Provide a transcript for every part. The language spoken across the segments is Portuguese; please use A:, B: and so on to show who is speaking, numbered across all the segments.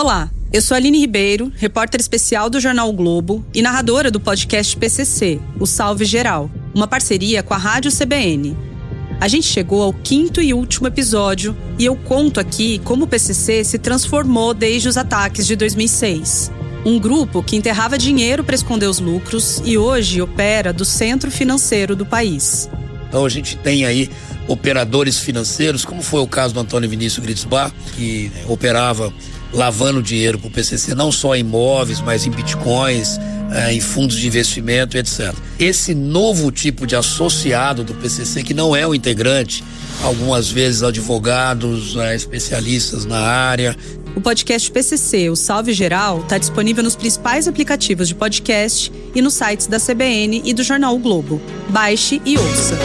A: Olá, eu sou Aline Ribeiro, repórter especial do Jornal o Globo e narradora do podcast PCC, o Salve Geral, uma parceria com a Rádio CBN. A gente chegou ao 5º e último episódio e eu conto aqui como o PCC se transformou desde os ataques de 2006. Um grupo que enterrava dinheiro para esconder os lucros e hoje opera do centro financeiro do país.
B: Então a gente tem aí operadores financeiros, como foi o caso do Antônio Vinícius Gritzbach, que operava lavando dinheiro para o PCC, não só em imóveis, mas em bitcoins, em fundos de investimento, etc. Esse novo tipo de associado do PCC, que não é o integrante, algumas vezes advogados, especialistas na área.
A: O podcast PCC, o Salve Geral, está disponível nos principais aplicativos de podcast e nos sites da CBN e do Jornal o Globo. Baixe e ouça.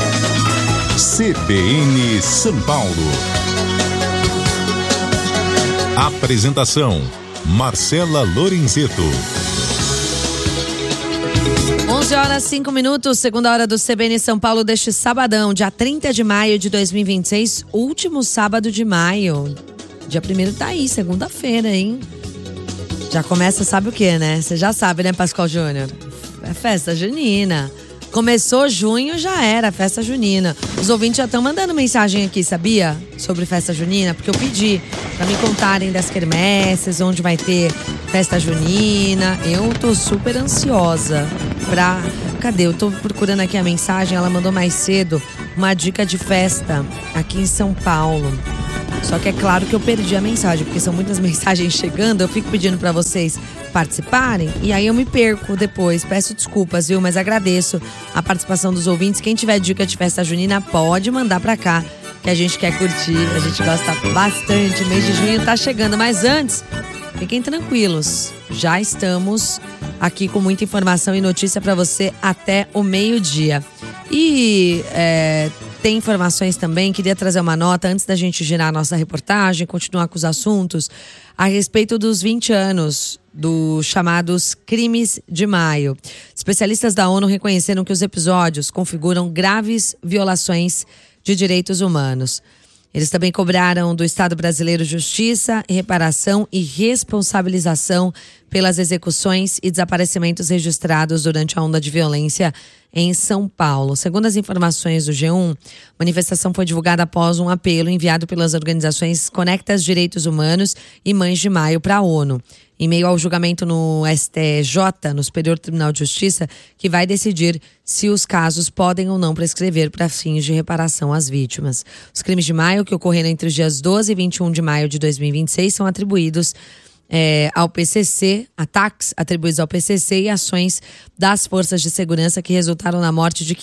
C: CBN São Paulo. Apresentação: Marcela Lorenzetto.
D: 11h05, segunda hora do CBN São Paulo deste sabadão, dia 30 de maio de 2026, último sábado de maio. Dia 1º tá aí, segunda-feira, hein? Já começa, sabe o que, né? Você já sabe, né, Pascoal Júnior? É festa junina. Começou junho, já era festa junina. Os ouvintes já estão mandando mensagem aqui, sabia? Sobre festa junina, porque eu pedi pra me contarem das quermesses, onde vai ter festa junina. Eu tô super ansiosa pra... Cadê? Eu tô procurando aqui a mensagem, ela mandou mais cedo uma dica de festa aqui em São Paulo. Só que é claro que eu perdi a mensagem, porque são muitas mensagens chegando, eu fico pedindo pra vocês participarem e aí eu me perco depois. Peço desculpas, viu? Mas agradeço a participação dos ouvintes. Quem tiver dica de festa junina pode mandar pra cá, que a gente quer curtir, a gente gosta bastante. Mês de junho tá chegando, mas antes, fiquem tranquilos. Já estamos aqui com muita informação e notícia pra você até o meio-dia. E tem informações também, queria trazer uma nota antes da gente girar a nossa reportagem, continuar com os assuntos, a respeito dos 20 anos dos chamados crimes de maio. Especialistas da ONU reconheceram que os episódios configuram graves violações de direitos humanos. Eles também cobraram do Estado brasileiro justiça, reparação e responsabilização pelas execuções e desaparecimentos registrados durante a onda de violência em São Paulo. Segundo as informações do G1, a manifestação foi divulgada após um apelo enviado pelas organizações Conectas Direitos Humanos e Mães de Maio para a ONU, em meio ao julgamento no STJ, no Superior Tribunal de Justiça, que vai decidir se os casos podem ou não prescrever para fins de reparação às vítimas. Os crimes de maio, que ocorreram entre os dias 12 e 21 de maio de 2026, são atribuídos ao PCC, ataques atribuídos ao PCC e ações das forças de segurança que resultaram na morte de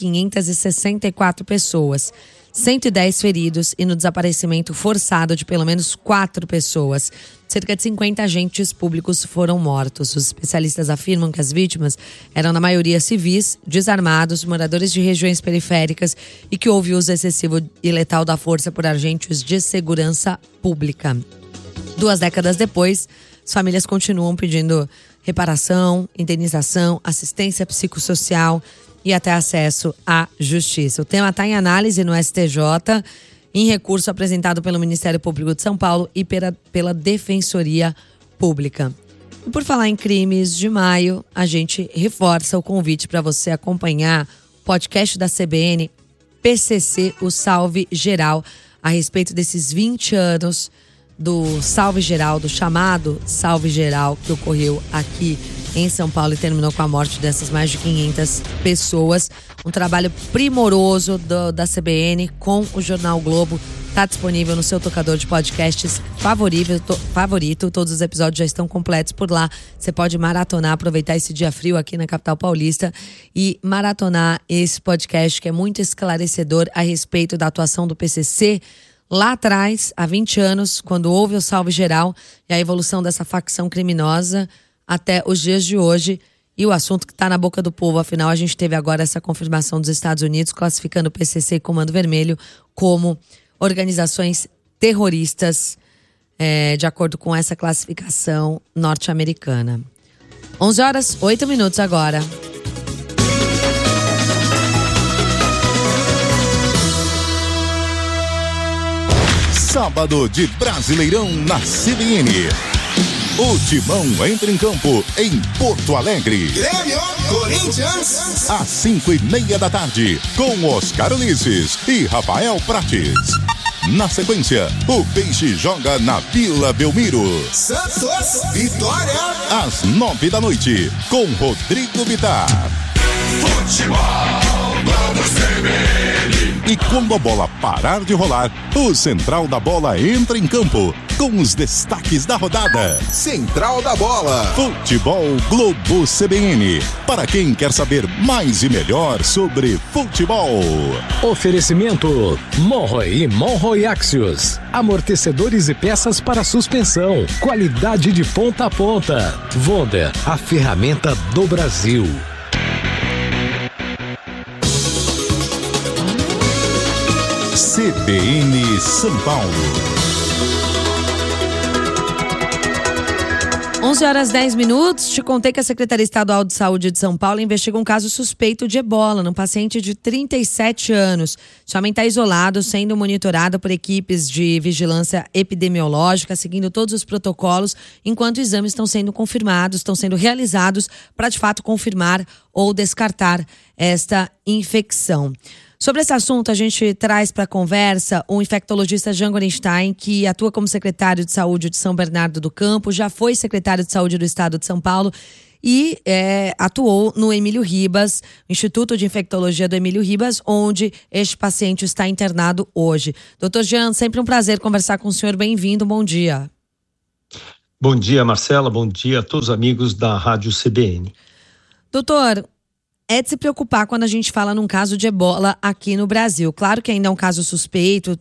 D: 564 pessoas, 110 feridos e no desaparecimento forçado de pelo menos 4 pessoas. Cerca de 50 agentes públicos foram mortos. Os especialistas afirmam que as vítimas eram na maioria civis, desarmados, moradores de regiões periféricas e que houve uso excessivo e letal da força por agentes de segurança pública. 2 décadas depois, as famílias continuam pedindo reparação, indenização, assistência psicossocial e até acesso à justiça. O tema está em análise no STJ, em recurso apresentado pelo Ministério Público de São Paulo e pela Defensoria Pública. E por falar em crimes de maio, a gente reforça o convite para você acompanhar o podcast da CBN, PCC, o Salve Geral, a respeito desses 20 anos do Salve Geral, do chamado Salve Geral, que ocorreu aqui em São Paulo e terminou com a morte dessas mais de 500 pessoas. Um trabalho primoroso da CBN com o Jornal Globo. Está disponível no seu tocador de podcasts favorito. Todos os episódios já estão completos por lá. Você pode maratonar, aproveitar esse dia frio aqui na capital paulista e maratonar esse podcast que é muito esclarecedor a respeito da atuação do PCC lá atrás, há 20 anos, quando houve o Salve Geral e a evolução dessa facção criminosa até os dias de hoje. E o assunto que está na boca do povo, afinal, a gente teve agora essa confirmação dos Estados Unidos classificando o PCC e Comando Vermelho como organizações terroristas, de acordo com essa classificação norte-americana. 11h08 agora.
C: Sábado de Brasileirão na CBN. O Timão entra em campo em Porto Alegre.
E: Grêmio, Corinthians.
C: Às 5:30 da tarde, com Oscar Ulisses e Rafael Prates. Na sequência, o Peixe joga na Vila Belmiro.
E: Santos, Vitória.
C: Às 9 da noite, com Rodrigo Vitar.
E: Futebol, vamos CBN.
C: E quando a bola parar de rolar, o Central da Bola entra em campo com os destaques da rodada.
E: Central da Bola.
C: Futebol Globo CBN. Para quem quer saber mais e melhor sobre futebol.
F: Oferecimento Monroe e Monroe Axios. Amortecedores e peças para suspensão. Qualidade de ponta a ponta. Wonder, a ferramenta do Brasil.
C: CBN São Paulo.
D: 11h10. Te contei que a Secretaria Estadual de Saúde de São Paulo investiga um caso suspeito de ebola num paciente de 37 anos. Esse homem está isolado, sendo monitorado por equipes de vigilância epidemiológica, seguindo todos os protocolos, enquanto exames estão sendo confirmados, estão sendo realizados para, de fato, confirmar ou descartar esta infecção. Sobre esse assunto, a gente traz para a conversa o infectologista Jean Gorenstein, que atua como secretário de saúde de São Bernardo do Campo, já foi secretário de saúde do estado de São Paulo e atuou no Emílio Ribas, Instituto de Infectologia do Emílio Ribas, onde este paciente está internado hoje. Doutor Jean, sempre um prazer conversar com o senhor. Bem-vindo, bom dia.
G: Bom dia, Marcela, bom dia a todos os amigos da Rádio CBN.
D: Doutor, é de se preocupar quando a gente fala num caso de ebola aqui no Brasil. Claro que ainda é um caso suspeito,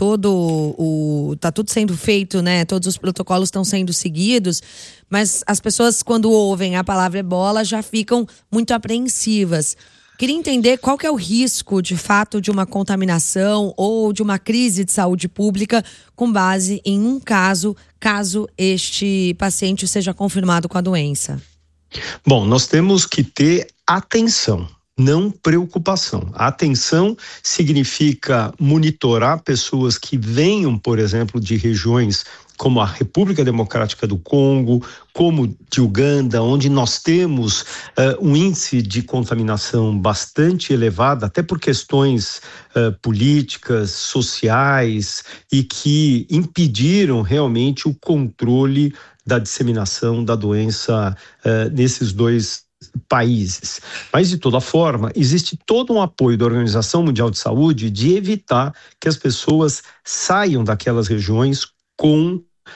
D: tá tudo sendo feito, né? Todos os protocolos estão sendo seguidos, mas as pessoas, quando ouvem a palavra ebola, já ficam muito apreensivas. Queria entender qual que é o risco, de fato, de uma contaminação ou de uma crise de saúde pública com base em um caso este paciente seja confirmado com a doença.
G: Bom, nós temos que ter atenção, não preocupação. A atenção significa monitorar pessoas que venham, por exemplo, de regiões como a República Democrática do Congo, como de Uganda, onde nós temos um índice de contaminação bastante elevado, até por questões políticas, sociais, e que impediram realmente o controle da disseminação da doença nesses dois países. Mas, de toda forma, existe todo um apoio da Organização Mundial de Saúde de evitar que as pessoas saiam daquelas regiões com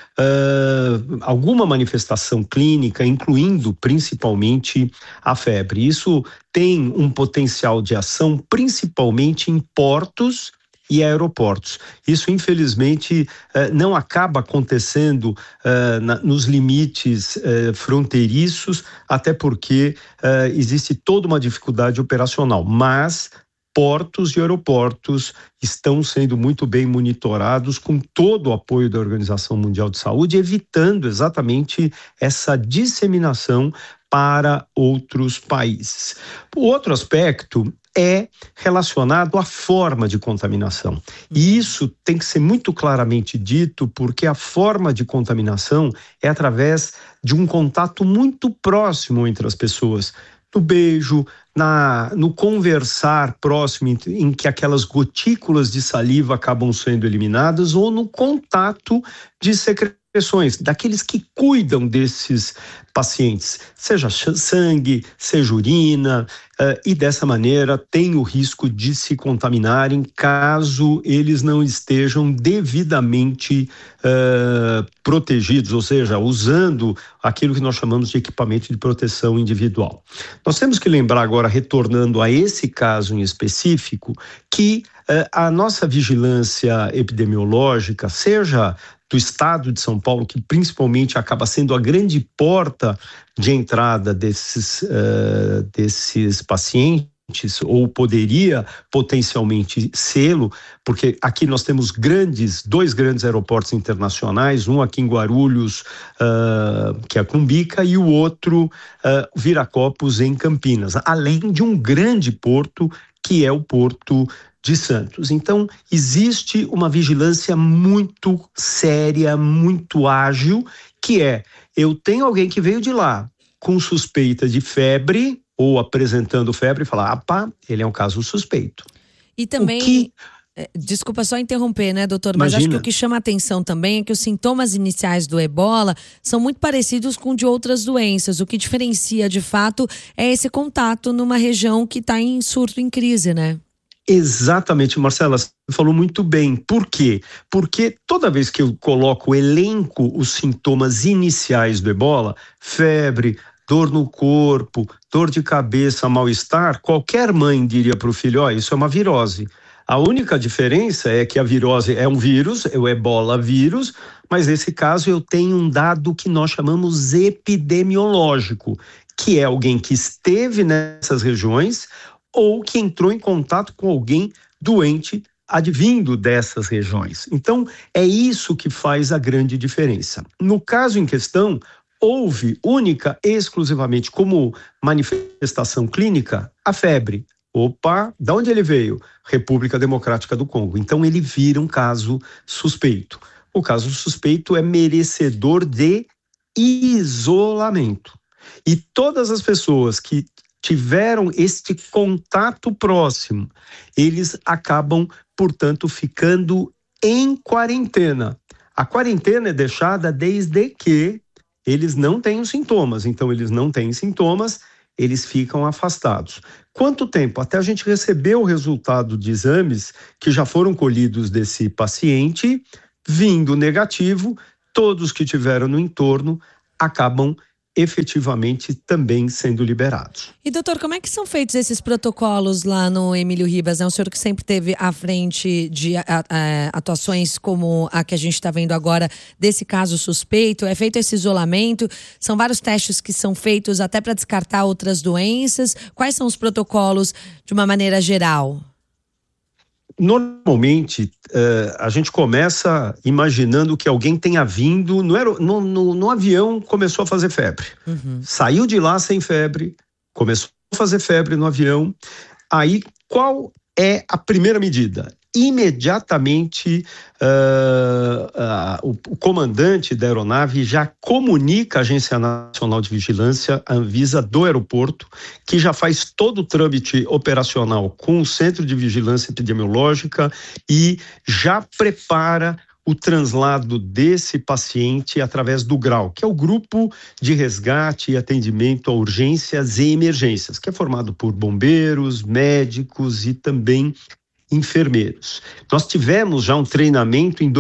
G: alguma manifestação clínica, incluindo principalmente a febre. Isso tem um potencial de ação principalmente em portos e aeroportos. Isso, infelizmente, não acaba acontecendo nos limites fronteiriços, até porque existe toda uma dificuldade operacional, mas portos e aeroportos estão sendo muito bem monitorados com todo o apoio da Organização Mundial de Saúde, evitando exatamente essa disseminação para outros países. O outro aspecto é relacionado à forma de contaminação. E isso tem que ser muito claramente dito, porque a forma de contaminação é através de um contato muito próximo entre as pessoas. No beijo, no conversar próximo, em que aquelas gotículas de saliva acabam sendo eliminadas, ou no contato de secreções, daqueles que cuidam desses pacientes, seja sangue, seja urina, e dessa maneira tem o risco de se contaminarem caso eles não estejam devidamente protegidos, ou seja, usando aquilo que nós chamamos de equipamento de proteção individual. Nós temos que lembrar agora, retornando a esse caso em específico, que a nossa vigilância epidemiológica, seja do estado de São Paulo, que principalmente acaba sendo a grande porta de entrada desses pacientes, ou poderia potencialmente sê-lo, porque aqui nós temos dois grandes aeroportos internacionais, um aqui em Guarulhos, que é a Cumbica, e o outro, Viracopos, em Campinas, além de um grande porto, que é o Porto de Santos. Então, existe uma vigilância muito séria, muito ágil, que é, eu tenho alguém que veio de lá com suspeita de febre ou apresentando febre e falar, ele é um caso suspeito.
D: E também, desculpa só interromper, né, doutor? Mas acho que o que chama a atenção também é que os sintomas iniciais do ebola são muito parecidos com de outras doenças. O que diferencia, de fato, é esse contato numa região que está em surto, em crise, né?
G: Exatamente, Marcela, você falou muito bem. Por quê? Porque toda vez que eu elenco os sintomas iniciais do ebola, febre, dor no corpo, dor de cabeça, mal-estar, qualquer mãe diria para o filho, isso é uma virose. A única diferença é que a virose é um vírus, é o ebola vírus, mas nesse caso eu tenho um dado que nós chamamos epidemiológico, que é alguém que esteve nessas regiões ou que entrou em contato com alguém doente advindo dessas regiões. Então, é isso que faz a grande diferença. No caso em questão, houve única e exclusivamente como manifestação clínica a febre. Da onde ele veio? República Democrática do Congo. Então, ele vira um caso suspeito. O caso suspeito é merecedor de isolamento. E todas as pessoas que tiveram este contato próximo, eles acabam, portanto, ficando em quarentena. A quarentena é deixada desde que eles não tenham sintomas. Então, eles não têm sintomas, eles ficam afastados. Quanto tempo? Até a gente receber o resultado de exames que já foram colhidos desse paciente, vindo negativo, todos que tiveram no entorno acabam efetivamente também sendo liberados.
D: E doutor, como é que são feitos esses protocolos lá no Emílio Ribas? É um senhor que sempre esteve à frente de atuações como a que a gente está vendo agora desse caso suspeito. É feito esse isolamento, são vários testes que são feitos até para descartar outras doenças. Quais são os protocolos de uma maneira geral?
G: Normalmente, a gente começa imaginando que alguém tenha vindo, no avião começou a fazer febre. Saiu de lá sem febre, começou a fazer febre no avião. Aí, qual é a primeira medida? Imediatamente, o comandante da aeronave já comunica à Agência Nacional de Vigilância, a Anvisa do aeroporto, que já faz todo o trâmite operacional com o Centro de Vigilância Epidemiológica e já prepara o translado desse paciente através do GRAU, que é o Grupo de Resgate e Atendimento a Urgências e Emergências, que é formado por bombeiros, médicos e também enfermeiros. Nós tivemos já um treinamento em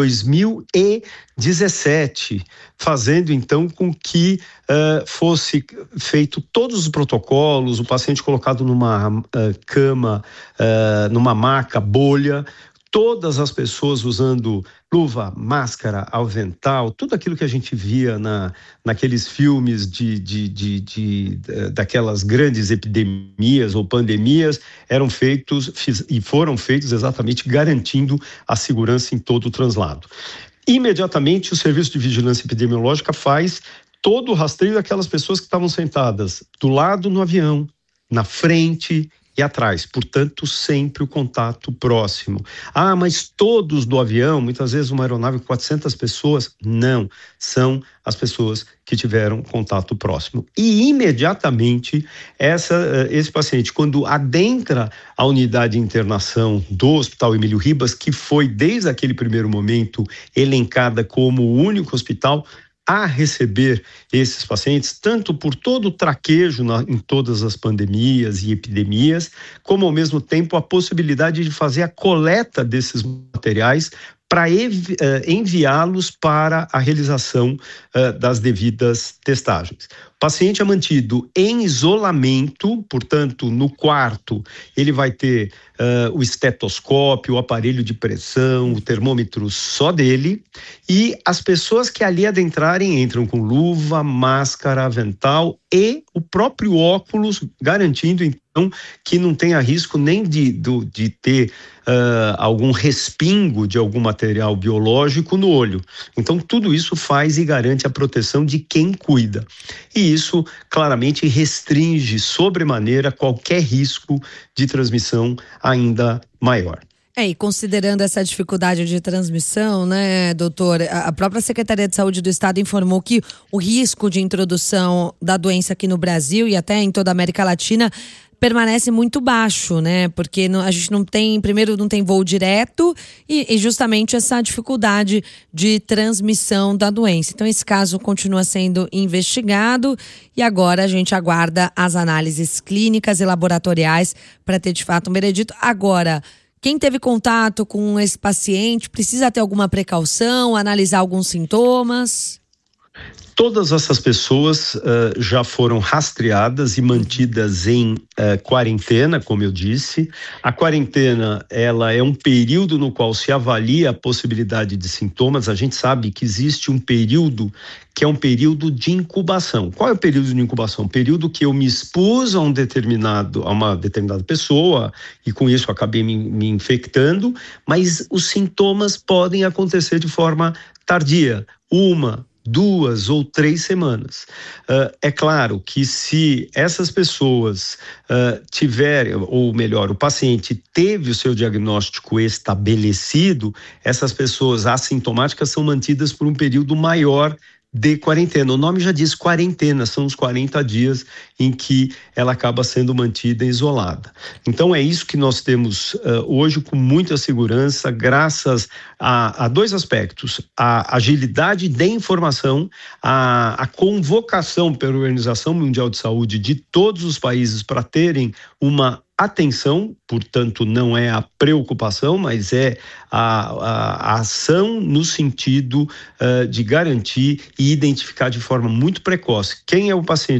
G: 2017, fazendo então com que fosse feito todos os protocolos, o paciente colocado numa cama, numa maca, bolha, todas as pessoas usando luva, máscara, avental, tudo aquilo que a gente via naqueles filmes daquelas grandes epidemias ou pandemias, foram feitos exatamente garantindo a segurança em todo o translado. Imediatamente, o Serviço de Vigilância Epidemiológica faz todo o rastreio daquelas pessoas que estavam sentadas do lado no avião, na frente e atrás, portanto, sempre o contato próximo. Mas todos do avião, muitas vezes uma aeronave com 400 pessoas, não, são as pessoas que tiveram contato próximo. E imediatamente, esse paciente, quando adentra a unidade de internação do Hospital Emílio Ribas, que foi desde aquele primeiro momento elencada como o único hospital a receber esses pacientes, tanto por todo o traquejo em todas as pandemias e epidemias, como ao mesmo tempo a possibilidade de fazer a coleta desses materiais para enviá-los para a realização das devidas testagens. O paciente é mantido em isolamento, portanto, no quarto, ele vai ter o estetoscópio, o aparelho de pressão, o termômetro só dele, e as pessoas que ali adentrarem entram com luva, máscara, avental e o próprio óculos, garantindo então que não tenha risco nem de ter algum respingo de algum material biológico no olho. Então tudo isso faz e garante a proteção de quem cuida. E isso claramente restringe sobremaneira qualquer risco de transmissão ainda maior.
D: E considerando essa dificuldade de transmissão, né, doutor, a própria Secretaria de Saúde do Estado informou que o risco de introdução da doença aqui no Brasil e até em toda a América Latina permanece muito baixo, né? Porque a gente não tem voo direto e justamente essa dificuldade de transmissão da doença. Então esse caso continua sendo investigado e agora a gente aguarda as análises clínicas e laboratoriais para ter de fato um veredito. Agora, quem teve contato com esse paciente precisa ter alguma precaução, analisar alguns sintomas?
G: Todas essas pessoas já foram rastreadas e mantidas em quarentena, como eu disse. A quarentena, ela é um período no qual se avalia a possibilidade de sintomas. A gente sabe que existe um período que é um período de incubação. Qual é o período de incubação? Um período que eu me expus a uma determinada pessoa e com isso acabei me infectando, mas os sintomas podem acontecer de forma tardia, 1, 2 ou 3 semanas. É claro que se essas pessoas tiverem, ou melhor, o paciente teve o seu diagnóstico estabelecido, essas pessoas assintomáticas são mantidas por um período maior de quarentena. O nome já diz quarentena, são os 40 dias em que ela acaba sendo mantida isolada. Então é isso que nós temos hoje com muita segurança, graças a 2 aspectos: a agilidade de informação, a convocação pela Organização Mundial de Saúde de todos os países para terem uma atenção, portanto não é a preocupação, mas é a ação no sentido de garantir e identificar de forma muito precoce quem é o paciente